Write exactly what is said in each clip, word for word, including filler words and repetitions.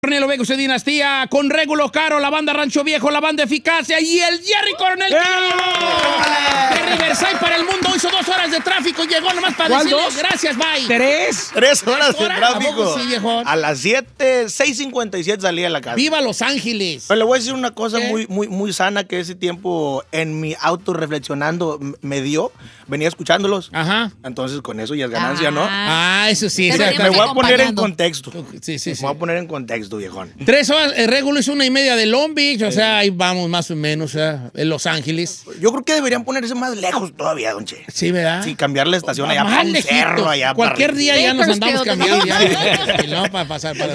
Cornelio Vega, su dinastía, con Régulo Caro, la banda Rancho Viejo, la banda Eficacia y el Jerry Coronel. ¡Eh! De Riverside para el mundo. Hizo dos horas de tráfico. Llegó nomás para decirles dos? Gracias, bye. ¿Tres? Tres horas de tráfico. Sí, viejo? A las siete, seis cincuenta y siete salí a la casa. ¡Viva Los Ángeles! Pero le voy a decir una cosa ¿Qué? muy, muy, muy sana que ese tiempo en mi auto reflexionando me dio. Venía escuchándolos. Ajá. Entonces con eso ya es ganancia, Ah. ¿no? Ah, eso sí. Te sí, venimos Me voy a poner en acompañando. contexto. Sí, sí, Me sí. voy a poner en contexto, viejón. Tres horas, el Régulo hizo una y media de Long Beach, o sea, ahí vamos más o menos, o sea, en Los Ángeles. Yo creo que deberían ponerse más lejos todavía, don Che. Sí, ¿verdad? Sí, cambiar la estación allá Más para un lejito. cerro allá. Cualquier para día ya nos andamos Bakersfield. cambiando. Ya, no, para pasar. Para...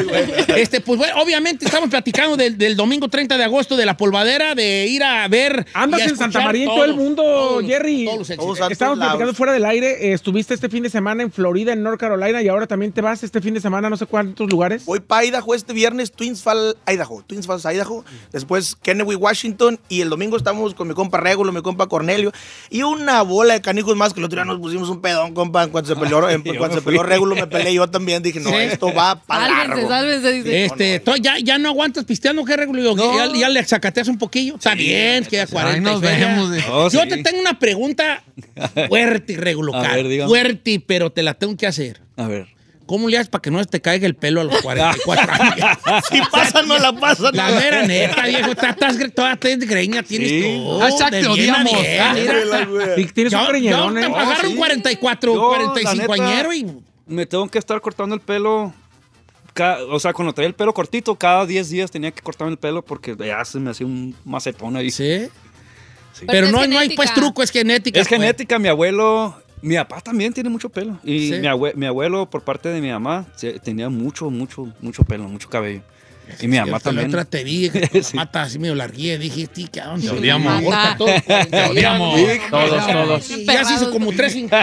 Este, pues bueno, obviamente estamos platicando del, del domingo treinta de agosto de la polvadera, de ir a ver. Andas y a en Santa escuchar María y todos, todo el mundo, todos, Jerry. Todos los éxitos. Todos Estábamos lados. platicando fuera del aire. eh, estuviste este fin de semana en Florida, en North Carolina, y ahora también te vas este fin de semana a no sé cuántos lugares. Voy para Idaho este viernes, Twins Falls, Idaho. Twins Falls, Idaho. Después Kennewick, Washington. Y el domingo estamos con mi compa Régulo, mi compa Cornelio. Y una bola de canijos más que el otro día nos pusimos un pedón, compa. En cuanto se peleó, en cuanto se peleó Régulo, me peleé yo también. Dije, no, Sí. esto va para Sálvense, largo. sálvense, dice. Este, to- ya, ya no aguantas pisteando, ¿qué Régulo? Ya, ya le sacateas un poquillo. Está bien, es que ya cuarenta. Ahí nos y feria. vemos, eh. Oh, Yo sí. te tengo una pregunta fuerte, Régulo, A Caro. ver, dígame. Fuerte, pero te la tengo que hacer. A ver. ¿Cómo le haces para que no te caiga el pelo a los cuarenta y cuatro años? Si pasa, no la pasa. La mera neta, viejo. Estás, toda de greña tienes Sí. tú. Hashtag de te bien a odiamos. bien, Ah, mira. Y tienes un Yo, yo greñerón, te ¿eh? agarro un sí. cuarenta y cuatro, Yo, cuarenta y la cinco neta, añero y... Me tengo que estar cortando el pelo. ca- O sea, cuando traía el pelo cortito, cada diez días tenía que cortarme el pelo porque ya se me hacía un macetón ahí. Sí. Sí. Pero es no, no hay pues genética. truco, es genética. Es pues. genética, mi abuelo. Mi papá también tiene mucho pelo. Y Sí. mi, abue- mi abuelo, por parte de mi mamá, se- tenía mucho, mucho, mucho pelo, mucho cabello. Y mi mamá Cierto, también. La otra te vi, que tu Sí. mata así medio larguía. Dije, tío, ¿qué onda? Te odiamos. Mata. Te odiamos. Todos, todos. Ya se hizo como tres. in-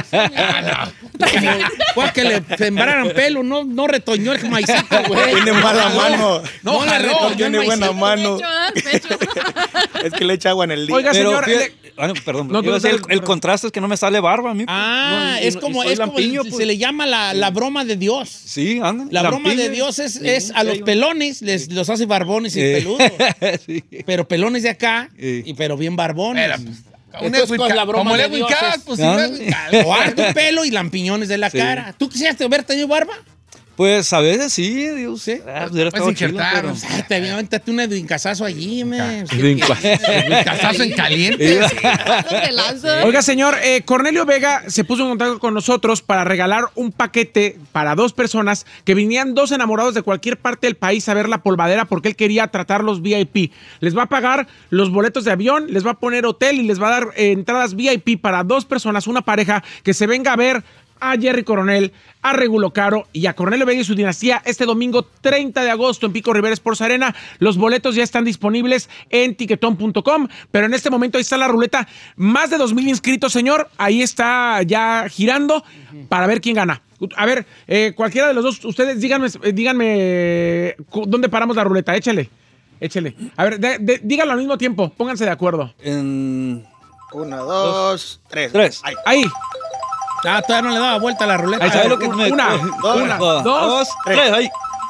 Fue que le sembraran pelo, no, no retoñó el maicito, güey. Tiene mala mano. No, No, le jaló, retoñó el tiene buena maicito. mano. Pecho, ¿eh? Pecho. Es que le echa agua en el día. Oiga, Pero, señor, fíjate- le- ah, no, perdón. No, tú iba a decir, no el, sabes- el contraste es que no me sale barba a mí. pues. Ah, No, y- es y como, soy es como lampiño, se pues. le llama la, la broma de Dios. Sí, anda. La broma lampiño. de Dios es, Sí, es a los sí, pelones, les los hace barbones y Eh. peludos. sí. Pero pelones de acá, Sí. y pero bien barbones. Era, pues, un Entonces, Edwin con Ca- la broma como el de Edwin Dios Cass, es- pues sí, Ah. Edwin Cass. o harto pelo y lampiñones de la Sí. cara. ¿Tú quisieras haber tenido barba? Pues a veces sí, Dios. Sí. Ah, hubiera Puedes estado chido, injertar, pero- o sea, Ay, te aviéntate un edwincazazo allí, me. casazo en caliente. Te lanzo. Oiga, señor, eh, Cornelio Vega se puso en contacto con nosotros para regalar un paquete para dos personas que vinían dos enamorados de cualquier parte del país a ver la polvadera porque él quería tratarlos V I P. Les va a pagar los boletos de avión, les va a poner hotel y les va a dar eh, entradas V I P para dos personas, una pareja que se venga a ver a Jerry Coronel, a Régulo Caro y a Cornelio Vega y su dinastía este domingo treinta de agosto en Pico Rivera Sports Arena. Los boletos ya están disponibles en tiquetón punto com, pero en este momento ahí está la ruleta. Más de dos mil inscritos, señor. Ahí está ya girando para ver quién gana. A ver, eh, cualquiera de los dos, ustedes díganme, eh, díganme eh, cu- dónde paramos la ruleta. Échele, échele. A ver, de- de- díganlo al mismo tiempo. Pónganse de acuerdo. En Una, dos, tres. tres. Ahí. Ahí. Ah, todavía no le daba vuelta a la ruleta. Ahí ¿Sabes está. lo que Una, me- una, Dos, una, dos, dos, tres, ahí.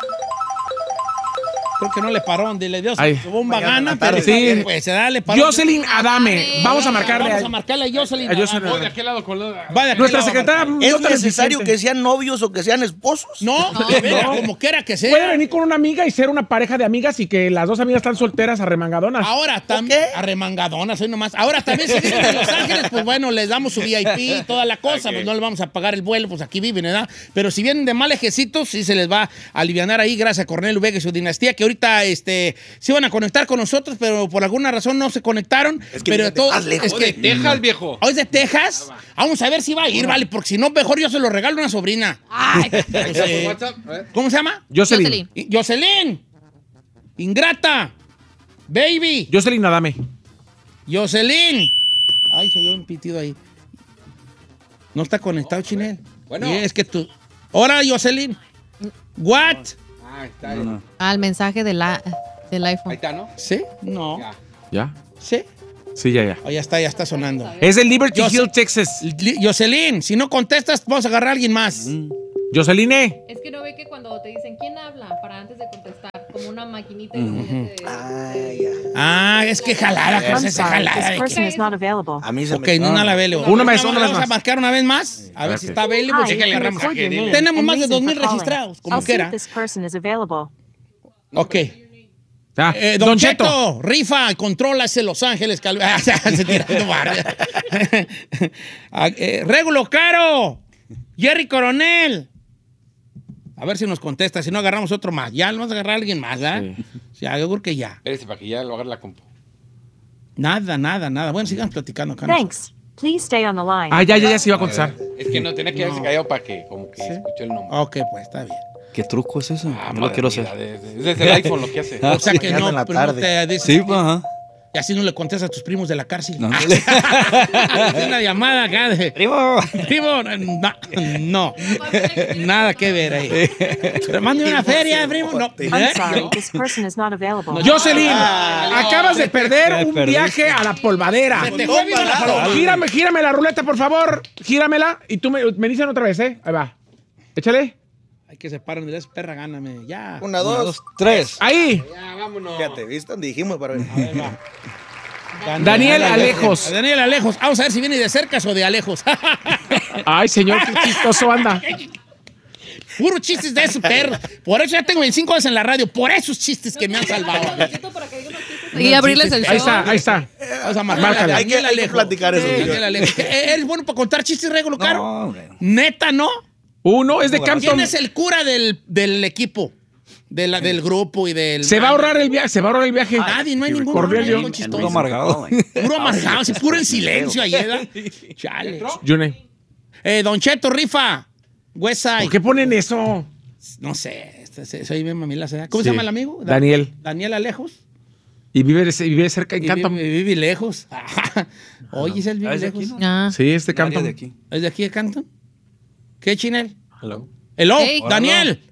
Creo que no le paró donde le dio Ahí. su bomba Mañana en gana, la pero tarde. sí, Sí. pues se da, le paró. Jocelyn Adame. Vamos a marcarle Vamos a a, marcarle a Jocelyn. a Jocelyn Adame. Voy de aquel lado con la- Va de aquel nuestra lado, secretaria. marca. ¿Es Jota necesario Vicente. que sean novios o que sean esposos? No, de veras, como quiera que sea. Puede venir con una amiga y ser una pareja de amigas y que las dos amigas están solteras arremangadonas. Ahora también, arremangadona, soy nomás. Ahora también si vienen de Los Ángeles, pues bueno, les damos su V I P y toda la cosa, pues no les vamos a pagar el vuelo, pues aquí viven, ¿verdad? Pero si vienen de mal ejecitos, sí se les va a alivianar ahí, gracias a Cornelio Vega y su dinastía, que ahorita este, se iban a conectar con nosotros, pero por alguna razón no se conectaron. Es que pero viene de todo, más lejos. es que, Deja viejo. ¿oh, es de Texas? Vamos a ver si va a ir, vale, porque si no, mejor yo se lo regalo a una sobrina. Ay, Pues, eh, WhatsApp, a ver. ¿Cómo se llama? Jocelyn. Jocelyn. Y- Jocelyn. Ingrata. Baby. Jocelyn Adame. Jocelyn. Ay, se oyó un pitido ahí. No está conectado, Chinel. Bueno. Y es que tú. Hola, Jocelyn. What? Ah, está No, ahí. no. al mensaje de la, del Ahí iPhone. está, ¿no? ¿Sí? No. Ya. ¿Ya? ¿Sí? Sí, ya, ya. Oh, ya está, ya está sonando. Es el Liberty Jos- Hill, Texas. Li- Jocelyn, si no contestas, vamos a agarrar a alguien más. Joceline. Es que no ve que cuando te dicen quién habla para antes de contestar. Como una maquinita. y luego ya te- Ah, ya. Ah, es que jalada, que I'm es esa sorry, jalada. this de person que- is not available. A mí se Ok, me... no, no la veo. Una vez, una vez Vamos a más. marcar una vez más. A ver si está available. Hi, Sí, you que le can agarramos. record your name Tenemos and más de reason dos mil for calling. registrados, como I'll see quiera. if this person is available. Ok. Ah, Eh, don, Cheto, rifa, controla ese Los Ángeles. Cal- Ah, se tirando barra. Ah, eh, Régulo Caro, Jerry Coronel. A ver si nos contesta, si no agarramos otro más. Ya vamos a agarrar a alguien más, ¿verdad? Sí. Ya, yo creo que ya. Espérese para que ya lo agarre la compu. Nada, nada, nada. Bueno, sigan platicando acá. Thanks. Please stay on the line. Ah, ya, ya, ya se iba a contestar. Es que no tenía que quedarse callado para que como que escuche el nombre. Ok, pues está bien. ¿Qué truco es ese? Ah, no lo quiero mira, hacer. Es es desde el iPhone lo que hace. O sea que mañana no, en la pero no tarde. te dice- Sí, pues, ajá. Y así no le contestas a tus primos de la cárcel. No. Una llamada acá de... ¡Primo! Primo, no, no. Nada que ver ahí. Pero mande una feria, primo. No. I'm sorry, this person is not available. Jocelyn, acabas de perder Ya un perdiste. viaje a la polvadera. Se te fue viva la paloma. Gírame, gírame la ruleta, por favor. Gíramela y tú me, me dicen otra vez, ¿eh? Ahí va. Échale. Hay que se paren de esa perra, gáname. Ya. Una, dos. Tres. Ahí. Ya, vámonos. Fíjate, ¿viste dónde dijimos para ver? Ahí va. Daniel Alejos. Daniel Alejos. Vamos a ver si viene de cerca o de Alejos. Ay, señor, qué chistoso anda. Puro chistes de eso, perro. Por eso ya tengo veinticinco horas en la radio. Por esos chistes que me han salvado. Y abrirles el show. Ahí está, ahí está. Vamos a marcar. Márcale. Hay que- hay que platicar eso, señor. Daniel Alejos. ¿E- ¿Eres bueno para contar chistes, Régulo Caro? No, hombre. Neta, ¿no? Uno es de ¿Quién Campton. es el cura del, del equipo? De la, del grupo y del... Se va a ahorrar el viaje, se va a ahorrar el viaje. Nadie, no hay ninguno. Cordial no hay yo. ningún Puro chistoso. amargado. Puro amargado, sí, puro en silencio ahí, ¿verdad? Chale. June. Eh, Don Cheto, rifa. Westside. ¿Por qué ponen eso? No sé, este- se- soy bien mamila. ¿sabes? ¿Cómo Sí. se llama el amigo? Da- Daniel. Daniel Alejos. Y vive, vive cerca en Y Campton. vive, vive lejos. Oye, ¿es el vive Ah, ¿es de lejos? aquí, no? Ah. Sí, es de Área Campton. de aquí. ¿Es de aquí de Canton? ¿Qué, Chinel? Hello. Hello, Hey. Daniel.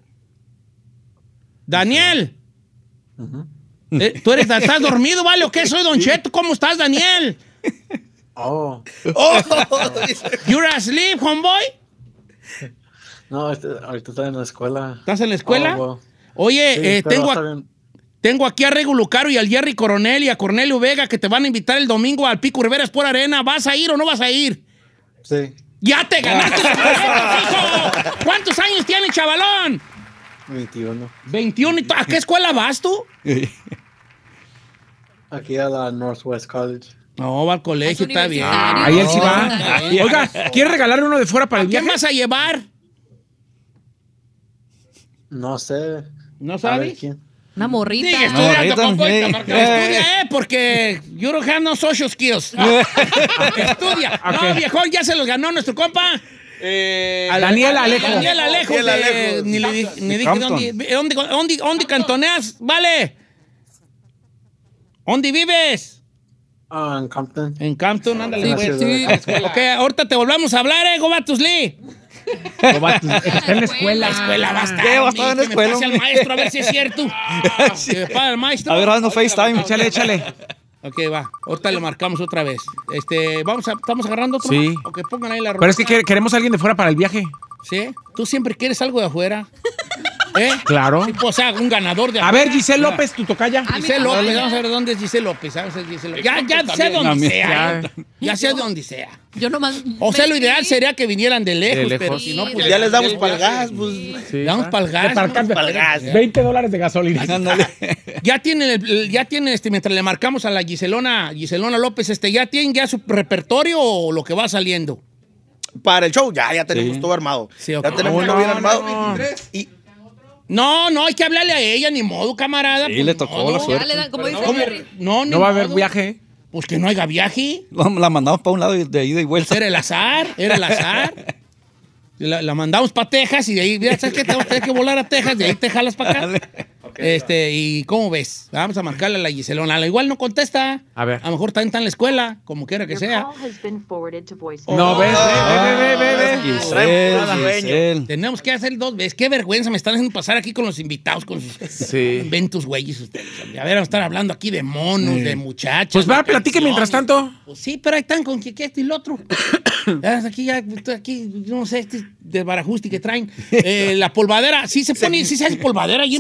Daniel. Eh, ¿Tú eres, estás dormido, vale? ¿O qué? Soy Don Cheto. ¿Cómo estás, Daniel? Oh, ¡Oh! ¿You're asleep, homeboy? no, este, ahorita estoy en la escuela. ¿Estás en la escuela? Oh, well. Oye, Sí, eh, pero tengo, está a- bien. tengo aquí a Rego Lucaro y al Jerry Coronel y a Cornelio Vega que te van a invitar el domingo al Pico Rivera por Arena. ¿Vas a ir o no vas a ir? Sí, ¡Ya te ganaste sus boletos, hijo! ¿Cuántos años tiene, chavalón? veintiuno. veintiuno. ¿Y tú- ¿A qué escuela vas tú? Aquí a la Northwest College. No, va al colegio, Es está bien. universitario. Ahí él sí va. Ah, Oiga, ¿quiere regalarle uno de fuera para ¿A el quién viaje? vas a llevar? No sé. ¿No A ver sabes? quién. Una morrita. Sigue estudiando, ahorita, compa, hey. Estudia, ¿eh? Porque you don't have no social skills. Estudia. No, Ok. viejón, ya se los ganó nuestro compa. Eh, Al- Daniel Alejo. Daniel Alejo. Daniel de- Alejo. Ni le di- ni dije Campton. dónde, dónde, dónde, dónde cantoneas, vale. ¿Dónde vives? Ah, en Compton. En Campton, ándale. Sí, pues. sí. Ok, ahorita te volvamos a hablar, eh, Gobatus Lee. Está en la escuela. La escuela va a estar. ¿Qué? ¿Va a estar en la que me escuela, pase al hombre? maestro a ver si es cierto. Que me pase al maestro. A ver, haznos FaceTime. Échale, échale. Ok, va. Ahorita le marcamos otra vez. Este, vamos a, ¿estamos agarrando otro? Sí. Ok, pongan ahí la Pero es que rueda. quer- queremos a alguien de fuera para el viaje. ¿Sí? Tú siempre quieres algo de afuera. ¿Eh? Claro. Sí, pues, o sea, un ganador de A afuera. ver, Giselle López, tu tocaya. Giselle López, vamos a ver dónde es Giselle López. Vamos a ver Giselle López. Ya, ya sé dónde También. sea. Ya. ¿eh? Ya sé dónde sea. Yo nomás. O sea, me lo ideal escribí. sería que vinieran de lejos, De lejos. pero si no, Sí, pues de Ya les damos para el gas, pues. Sí, le damos ¿ah? para el gas. De para el gas, ¿no? Para el gas. veinte dólares de gasolina. Ándale. Ya tienen, el- ya tienen, este, mientras le marcamos a la Giselona, Giselona López, este, ¿ya tienen ya su repertorio o lo que va saliendo? Para el show, ya, ya tenemos Sí. todo armado. Sí, ok. Ya tenemos Oh, todo no, bien armado. no. Y No, no, hay que hablarle a ella, ni modo, camarada. Sí, pues, le ni tocó modo. la Ya suerte. le dan, como dice ¿Cómo? Jerry. No, ni No va a haber modo. viaje. Pues que no haya viaje. La mandamos para un lado y de ida y vuelta. Era el azar, era el azar. La, la mandamos para Texas y de ahí, mira, ¿sabes qué? Tenemos que que volar a Texas, de ahí te jalas para acá. Este, y ¿cómo ves? Vamos a marcarle a la Giselona. A la igual no contesta. A ver. A lo mejor también está en la escuela, como quiera que Your sea. call has been forwarded to voicemail. No, ves, ve, ve, ve, ve, ve. Giselle, Trae puro Giselle. Tenemos que hacer dos veces. Qué vergüenza me están haciendo pasar aquí con los invitados, con sus Sí. inventos, güeyes, ustedes. hombre. A ver, vamos a estar hablando aquí de monos, de muchachos. Pues va, de platique mientras canciones. tanto. Pues sí, pero ahí están con que, que este y el otro. Ya, aquí ya, estoy aquí, no sé, este desbarajuste que traen. Eh, la polvadera, sí se pone, sí se hace polvadera. ahí en se están Pico Rivera.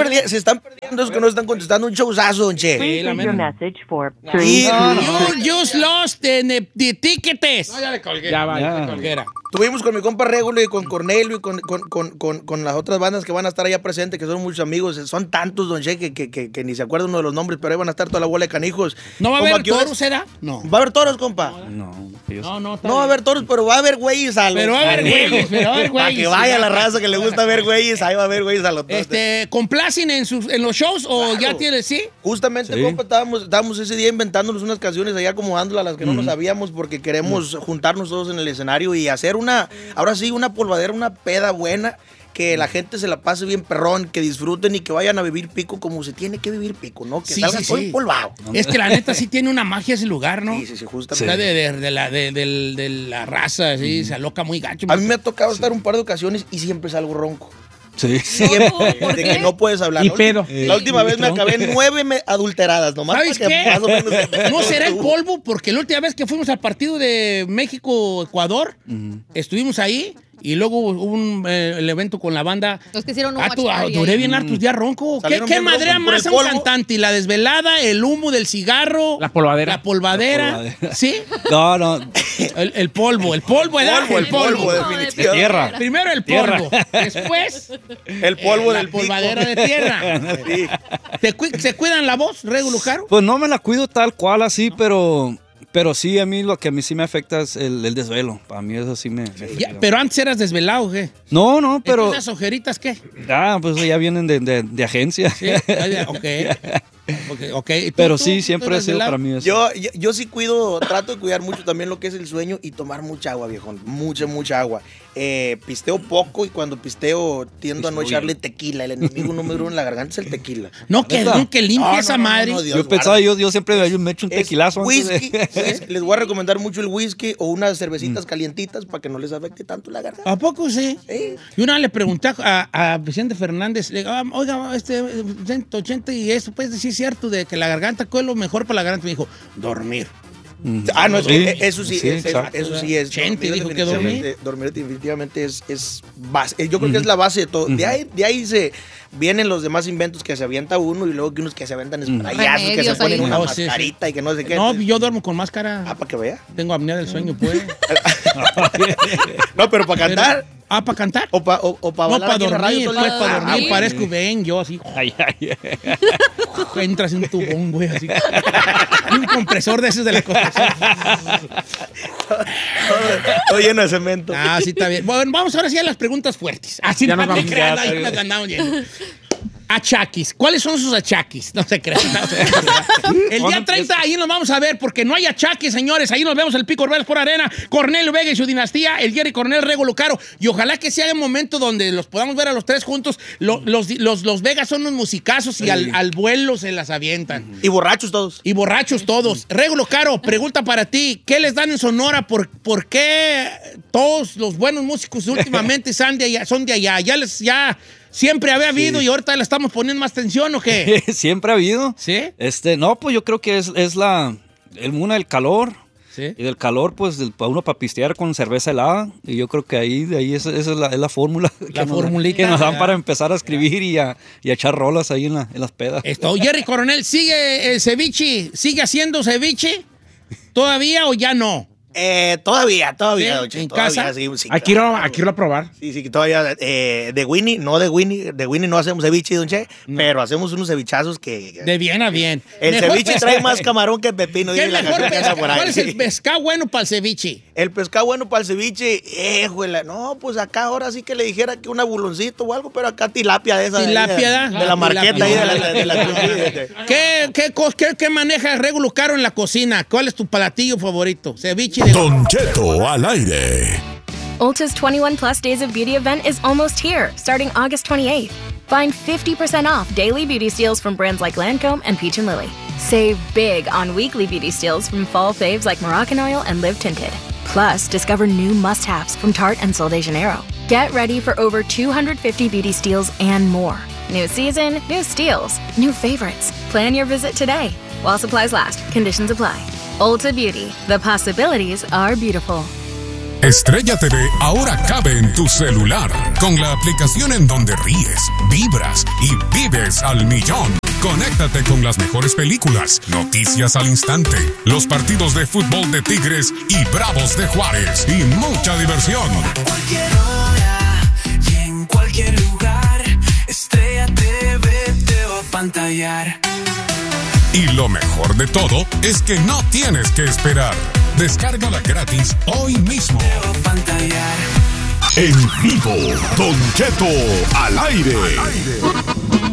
perdiendo, se están perdiendo, es que no están contestando un showzazo, don Che. Sí, la Leave your mera. message for Y- three. You just lost the, the tickets. No, ya le colgué. Ya va, Ya. ya. Colguera. Tuvimos con mi compa Regulo y con Cornelio y con, con, con, con, con las otras bandas que van a estar allá presentes, que son muchos amigos. Son tantos, don Che, que, que, que, que ni se acuerda uno de los nombres, pero ahí van a estar toda la bola de canijos. ¿No va a Como haber aquí horas- toros, será? No. Va a haber toros, compa. No, que yo No, no, está No va a bien. haber toros, pero va a haber güeyes a los Pero va a haber güeyes, pero va a haber Para güeyes. que vaya la raza que le gusta ver güeyes, ahí va a haber güeyes a los toros. Este, ¿complacen en, sus, en los shows o Claro. ya tiene, sí? Justamente, Sí. compa, estábamos, estábamos ese día inventándonos unas canciones ahí acomodándolas, las que no nos sabíamos, porque queremos juntarnos todos en el escenario y hacer una, ahora sí, una polvadera, una peda buena, que la gente se la pase bien perrón, que disfruten y que vayan a vivir pico como se tiene que vivir pico, ¿no? Que Sí, salga sí, todo sí. empolvado. Es que la neta sí tiene una magia ese lugar, ¿no? Sí, sí, sí, O justamente. sea, de, de- de la, de, del- de la raza, sí, se aloca muy gacho. A mí me ha tocado estar un par de ocasiones y siempre salgo ronco. Sí. Siempre, ¿por de qué? que no puedes hablar. Y La pedo. ulti- La última vez me acabé nueve me- adulteradas, nomás ¿Sabes para que qué? más o menos- ¿No será el polvo? Porque la última vez que fuimos al partido de México-Ecuador, estuvimos ahí y luego hubo un, eh, el evento con la banda. Los que hicieron un Ah, tú, watch ah, party duré ahí. bien hartos días ronco. ¿Qué, Salieron qué bien madrea roncos por más el a un polvo. cantante? ¿La desvelada, el humo del cigarro? La polvadera. La polvadera. La polvadera. ¿Sí? No, no. El, el polvo, el polvo, ¿verdad? Polvo, el polvo, de definitivamente. tierra. Primero el Tierra. polvo, después El polvo eh, del la polvadera de tierra. Sí. ¿Te cu- ¿Se cuidan la voz, Rego Lujaro? Pues no me la cuido tal cual así, pero, pero sí, a mí lo que a mí sí me afecta es el, el desvelo. Para mí eso sí me, me afecta. Ya, pero antes eras desvelado, ¿qué? No, no, pero ¿Esas ojeritas qué? ah, pues ya vienen de, de, de agencia. Sí, ok. Ok, ok. ¿Y tú- Pero tú- sí, tú siempre ha eres sido desvelado? para mí eso. Yo, yo, yo sí cuido, trato de cuidar mucho también lo que es el sueño y tomar mucha agua, viejón. Mucha, mucha agua. Eh, pisteo poco y cuando pisteo tiendo a no Pisteo echarle tequila. El enemigo número uno en la garganta es el tequila. No, que, ¿Neta? no, que limpie No, no, esa no, no, madre. no, Dios Yo pensaba, guarde. yo, yo siempre yo me echo un Es tequilazo antes de- whisky. es- les voy a recomendar mucho el whisky o unas cervecitas calientitas para que no les afecte tanto la garganta. ¿A poco sí? Sí. Y una le pregunté a, a Vicente Fernández, le digo, ah, oiga, este, ciento ochenta y eso, pues sí es cierto, de que la garganta, ¿cuál es lo mejor para la garganta? Me dijo, dormir. Ah, no, es Sí, que eso sí, sí, es, exacto. eso sí es. Chente dormir dijo que definitivamente- dormir definitivamente es, es base. Yo creo que es la base de todo. De ahí, de ahí se vienen los demás inventos que se avienta uno y luego que unos que se aventan sprayazos, que se Remedios ponen ahí. una No, sí, sí. mascarita y que no sé qué. No, yo duermo con máscara. Ah, para que vea. Tengo apnea del sueño, pues. No, pero para cantar Ah, ¿para cantar? o para o, o pa No, bailar para aquí en la radio dormir, pues, solito. para Ah, dormir. bueno. Parezco Ben, yo así. Ay, ay, ay. Entras en un tubón, güey, así. Y un compresor de esos de la construcción. Todo lleno de cemento. Ah, sí, está bien. Bueno, vamos ahora sí a las preguntas fuertes. Así Ya no nos te vamos. creas, Ya, ahí está nos bien. andamos yendo. Achaquis. ¿Cuáles son sus achaquis? No se crean. No se crean. El día treinta, ahí nos vamos a ver, porque no hay achaques, señores. Ahí nos vemos el Pico Orbeles por Arena, Cornelio Vega y su dinastía, el Jerry Coronel Rego Lucaro. Y ojalá que sea un momento donde los podamos ver a los tres juntos. Lo- los, los, los Vegas son unos musicazos y al, al vuelo se las avientan. Y borrachos todos. Y borrachos todos. Regulo Caro, pregunta para ti. ¿Qué les dan en Sonora? ¿Por, por qué todos los buenos músicos últimamente son de allá? Son de allá? ¿Ya les, ya siempre había habido y ahorita le estamos poniendo más tensión o qué? Siempre ha habido. ¿Sí? Este, no, pues yo creo que es, es la, el, una, el calor. Sí. Y del calor, pues, del- para uno para pistear con cerveza helada. Y yo creo que ahí, de ahí esa, esa es la, es la fórmula que, La nos- formulita. que nos dan Ya. para empezar a escribir y a, y a echar rolas ahí en, la- en las pedas. Esto, Jerry Coronel, ¿sigue el ceviche? ¿Sigue haciendo ceviche? ¿Todavía o ya no? Eh, todavía, todavía, ¿Sí? don Che, ¿En todavía, casa? sí, sí, Aquí quiero, aquí quiero probar. Sí, sí, que todavía eh, de Winnie, no de Winnie, de Winnie no hacemos ceviche, don Che, pero hacemos unos cevichazos que... De bien a bien. el Mejor ceviche pes- trae más camarón que pepino, ¿Qué dice la mejor canción que anda pesca- por ahí. ¿Cuál es el pescado bueno para el ceviche? El pescado bueno para el ceviche, éjole, no, pues acá ahora sí que le dijera que un abuloncito o algo, pero acá tilapia de esa. de- Tilapia, ¿da? de, de la marqueta ahí, de la... De la, de la- ¿Qué, qué, cos- qué, qué maneja Regulo Caro en la cocina? ¿Cuál es tu platillo favorito? Ceviche de... Don Cheto al aire. Ulta's twenty-one plus days of beauty event is almost here, starting August twenty-eighth. Find fifty percent off daily beauty steals from brands like Lancome and Peach and Lily. Save big on weekly beauty steals from fall faves like Moroccan Oil and Live Tinted. Plus, discover new must-haves from Tarte and Sol de Janeiro. Get ready for over two hundred fifty beauty steals and more. New season, new steals, new favorites. Plan your visit today. While supplies last, conditions apply. Ulta Beauty, the possibilities are beautiful. Estrella T V ahora cabe en tu celular con la aplicación en donde ríes, vibras y vives al millón. Conéctate con las mejores películas, noticias al instante, los partidos de fútbol de Tigres y Bravos de Juárez y mucha diversión. A cualquier hora y en cualquier lugar, Estrella T V te va a pantallar. Y lo mejor de todo es que no tienes que esperar. Descárgala gratis hoy mismo. Te va a pantallar. En vivo, Don Cheto al aire.